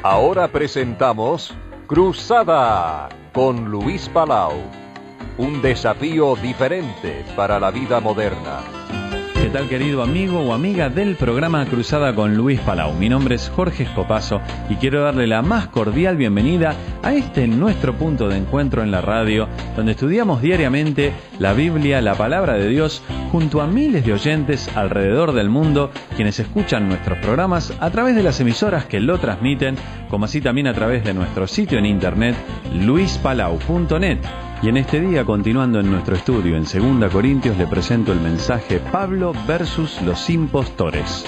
Ahora presentamos Cruzada con Luis Palau. Un desafío diferente para la vida moderna. ¿Qué tal, querido amigo o amiga del programa Cruzada con Luis Palau? Mi nombre es Jorge Escopazo y quiero darle la más cordial bienvenida a nuestro punto de encuentro en la radio, donde estudiamos diariamente la Biblia, la palabra de Dios, junto a miles de oyentes alrededor del mundo, quienes escuchan nuestros programas a través de las emisoras que lo transmiten, como así también a través de nuestro sitio en internet, luispalau.net. Y en este día, continuando en nuestro estudio en 2 Corintios, le presento el mensaje Pablo versus los impostores.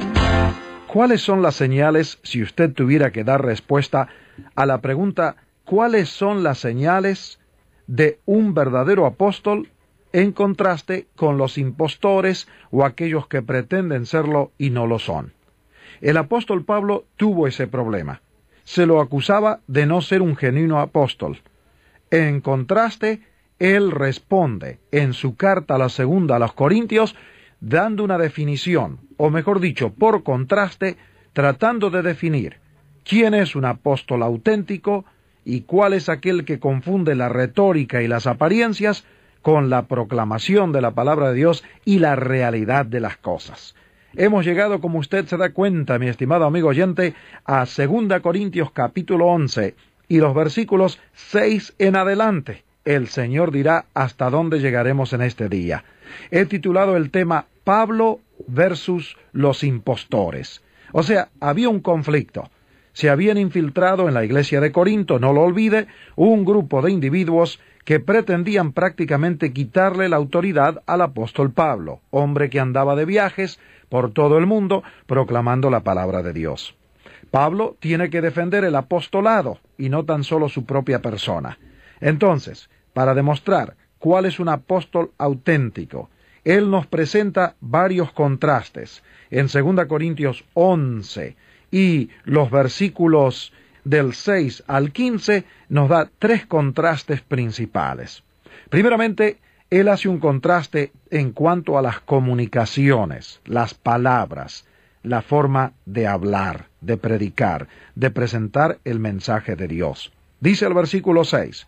¿Cuáles son las señales, si usted tuviera que dar respuesta a la pregunta ¿cuáles son las señales de un verdadero apóstol en contraste con los impostores o aquellos que pretenden serlo y no lo son? El apóstol Pablo tuvo ese problema. Se lo acusaba de no ser un genuino apóstol. En contraste, él responde en su carta a los Corintios dando una definición, o mejor dicho, por contraste, tratando de definir quién es un apóstol auténtico y cuál es aquel que confunde la retórica y las apariencias con la proclamación de la palabra de Dios y la realidad de las cosas. Hemos llegado, como usted se da cuenta, mi estimado amigo oyente, a 2 Corintios capítulo 11, y los versículos 6 en adelante. El Señor dirá hasta dónde llegaremos en este día. He titulado el tema Pablo versus los impostores. O sea, había un conflicto. Se habían infiltrado en la iglesia de Corinto, no lo olvide, un grupo de individuos que pretendían prácticamente quitarle la autoridad al apóstol Pablo, hombre que andaba de viajes por todo el mundo proclamando la palabra de Dios. Pablo tiene que defender el apostolado y no tan solo su propia persona. Entonces, para demostrar cuál es un apóstol auténtico, él nos presenta varios contrastes. En 2 Corintios 11 y los versículos del 6 al 15 nos da 3 contrastes principales. Primeramente, él hace un contraste en cuanto a las comunicaciones, las palabras, la forma de hablar, de predicar, de presentar el mensaje de Dios. Dice el versículo 6,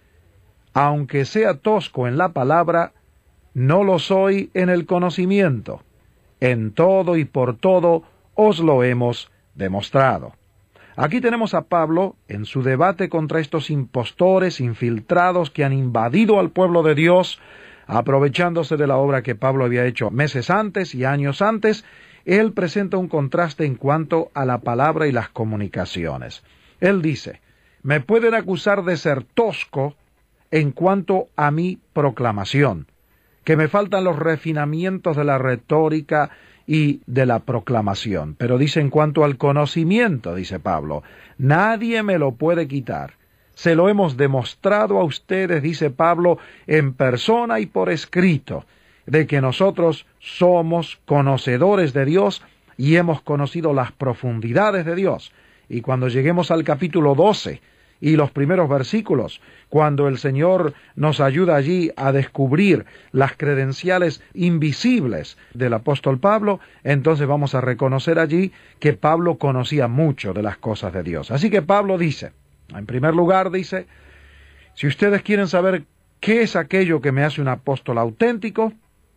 aunque sea tosco en la palabra, no lo soy en el conocimiento. En todo y por todo os lo hemos demostrado. Aquí tenemos a Pablo en su debate contra estos impostores infiltrados que han invadido al pueblo de Dios, aprovechándose de la obra que Pablo había hecho meses antes y años antes. Él presenta un contraste en cuanto a la palabra y las comunicaciones. Él dice, me pueden acusar de ser tosco en cuanto a mi proclamación, que me faltan los refinamientos de la retórica y de la proclamación. Pero dice en cuanto al conocimiento, dice Pablo, nadie me lo puede quitar. Se lo hemos demostrado a ustedes, dice Pablo, en persona y por escrito, de que nosotros somos conocedores de Dios y hemos conocido las profundidades de Dios. Y cuando lleguemos al capítulo 12 y los primeros versículos, cuando el Señor nos ayuda allí a descubrir las credenciales invisibles del apóstol Pablo, entonces vamos a reconocer allí que Pablo conocía mucho de las cosas de Dios. Así que Pablo dice, en primer lugar dice, si ustedes quieren saber qué es aquello que me hace un apóstol auténtico,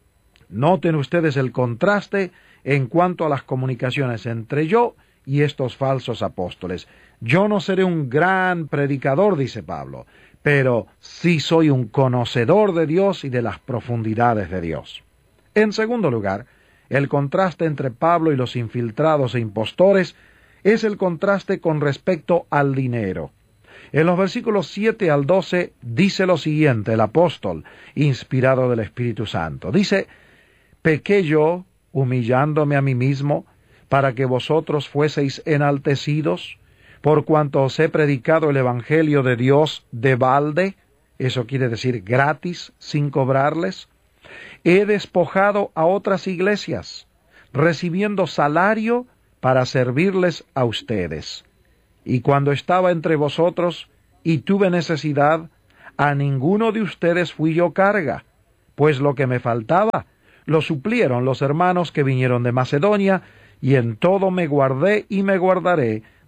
noten ustedes el contraste en cuanto a las comunicaciones entre yo y estos falsos apóstoles. Yo no seré un gran predicador, dice Pablo, pero sí soy un conocedor de Dios y de las profundidades de Dios. En segundo lugar, el contraste entre Pablo y los infiltrados e impostores es el contraste con respecto al dinero. En los versículos 7 al 12 dice lo siguiente, el apóstol, inspirado del Espíritu Santo. Dice, ¿pequé yo, humillándome a mí mismo, para que vosotros fueseis enaltecidos, por cuanto os he predicado el Evangelio de Dios de balde? Eso quiere decir gratis, sin cobrarles. He despojado a otras iglesias, recibiendo salario para servirles a ustedes. Y cuando estaba entre vosotros y tuve necesidad, a ninguno de ustedes fui yo carga, pues lo que me faltaba lo suplieron los hermanos que vinieron de Macedonia, y en todo me guardé y me guardaré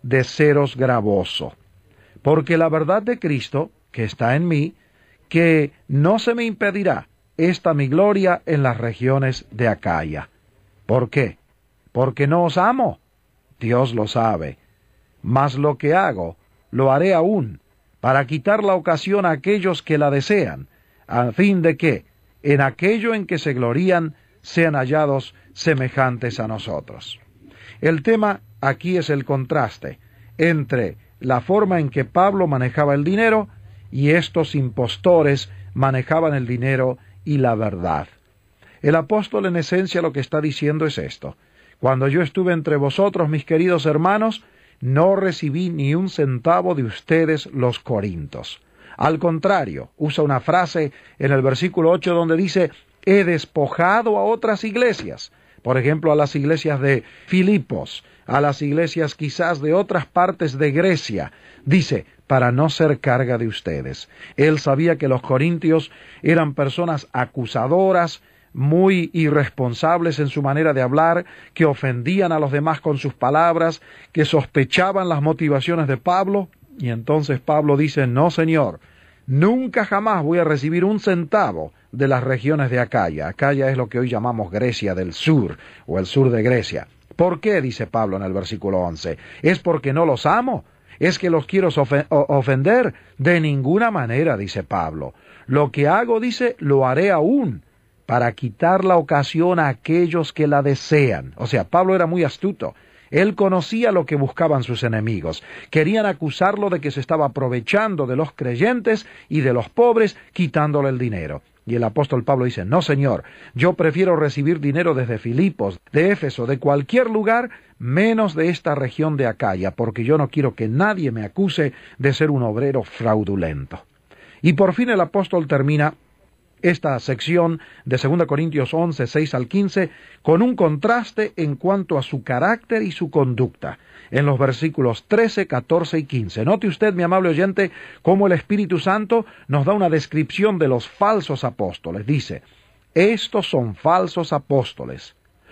de seros gravoso. Porque la verdad de Cristo, que está en mí, que no se me impedirá esta mi gloria en las regiones de Acaya. ¿Por qué? Porque no os amo. Dios lo sabe. Mas lo que hago, lo haré aún, para quitar la ocasión a aquellos que la desean, a fin de que, en aquello en que se glorían, sean hallados semejantes a nosotros. El tema aquí es el contraste entre la forma en que Pablo manejaba el dinero y estos impostores manejaban el dinero y la verdad. El apóstol en esencia lo que está diciendo es esto: cuando yo estuve entre vosotros, mis queridos hermanos, no recibí ni un centavo de ustedes los corintos. Al contrario, usa una frase en el versículo 8 donde dice: he despojado a otras iglesias. Por ejemplo, a las iglesias de Filipos, a las iglesias quizás de otras partes de Grecia. Dice, para no ser carga de ustedes. Él sabía que los corintios eran personas acusadoras, muy irresponsables en su manera de hablar, que ofendían a los demás con sus palabras, que sospechaban las motivaciones de Pablo. Y entonces Pablo dice, no, Señor, nunca jamás voy a recibir un centavo de las regiones de Acaya. Acaya es lo que hoy llamamos Grecia del sur, o el sur de Grecia. ¿Por qué? Dice Pablo en el versículo 11. ¿Es porque no los amo? ¿Es que los quiero ofender? De ninguna manera, dice Pablo. Lo que hago, dice, lo haré aún, para quitar la ocasión a aquellos que la desean. O sea, Pablo era muy astuto. Él conocía lo que buscaban sus enemigos. Querían acusarlo de que se estaba aprovechando de los creyentes y de los pobres, quitándole el dinero. Y el apóstol Pablo dice, no, Señor, yo prefiero recibir dinero desde Filipos, de Éfeso, de cualquier lugar, menos de esta región de Acaya, porque yo no quiero que nadie me acuse de ser un obrero fraudulento. Y por fin el apóstol termina esta sección de 2 Corintios 11, 6 al 15, con un contraste en cuanto a su carácter y su conducta, en los versículos 13, 14 y 15. Note usted, mi amable oyente, cómo el Espíritu Santo nos da una descripción de los falsos apóstoles. Dice, estos son falsos apóstoles,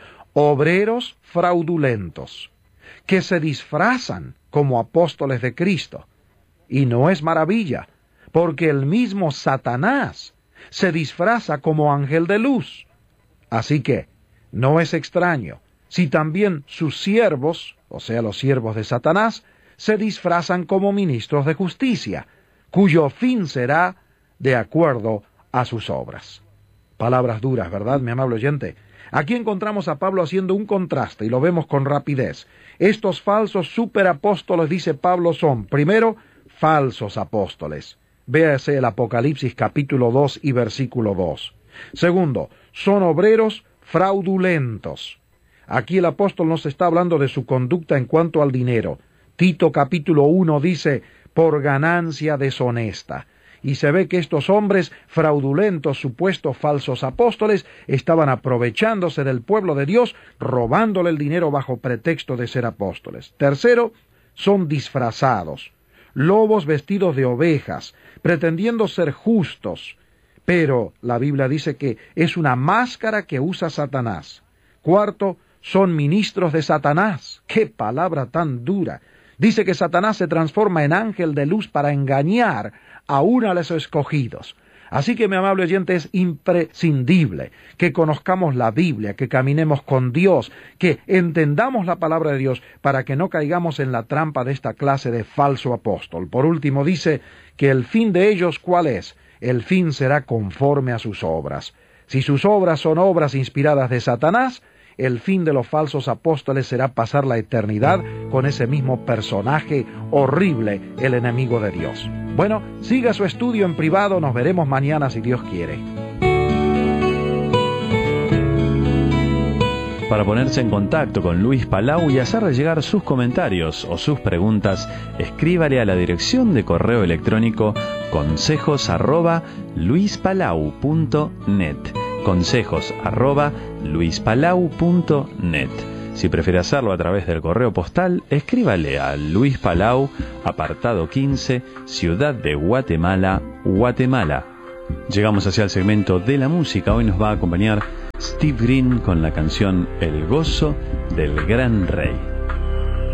obreros fraudulentos, que se disfrazan como apóstoles de Cristo. Y no es maravilla, porque el mismo Satanás se disfraza como ángel de luz. Así que no es extraño si también sus siervos, o sea, los siervos de Satanás, se disfrazan como ministros de justicia, cuyo fin será de acuerdo a sus obras. Palabras duras, ¿verdad, mi amable oyente? Aquí encontramos a Pablo haciendo un contraste y lo vemos con rapidez. Estos falsos superapóstoles, dice Pablo, son, primero, falsos apóstoles. Véase el Apocalipsis capítulo 2 y versículo 2. Segundo, son obreros fraudulentos. Aquí el apóstol nos está hablando de su conducta en cuanto al dinero. Tito capítulo 1 dice, por ganancia deshonesta. Y se ve que estos hombres fraudulentos, supuestos falsos apóstoles, estaban aprovechándose del pueblo de Dios, robándole el dinero bajo pretexto de ser apóstoles. Tercero, son disfrazados. Lobos vestidos de ovejas, pretendiendo ser justos, pero la Biblia dice que es una máscara que usa Satanás. Cuarto, son ministros de Satanás. ¡Qué palabra tan dura! Dice que Satanás se transforma en ángel de luz para engañar aún a los escogidos. Así que, mi amable oyente, es imprescindible que conozcamos la Biblia, que caminemos con Dios, que entendamos la palabra de Dios para que no caigamos en la trampa de esta clase de falso apóstol. Por último, dice que el fin de ellos, ¿cuál es? El fin será conforme a sus obras. Si sus obras son obras inspiradas de Satanás, el fin de los falsos apóstoles será pasar la eternidad con ese mismo personaje horrible, el enemigo de Dios. Bueno, siga su estudio en privado, nos veremos mañana si Dios quiere. Para ponerse en contacto con Luis Palau y hacerle llegar sus comentarios o sus preguntas, escríbale a la dirección de correo electrónico consejos@luispalau.net. consejos@luispalau.net. Si prefiere hacerlo a través del correo postal, escríbale a Luis Palau, apartado 15, Ciudad de Guatemala, Guatemala. Llegamos hacia el segmento de la música. Hoy nos va a acompañar Steve Green con la canción El gozo del gran rey.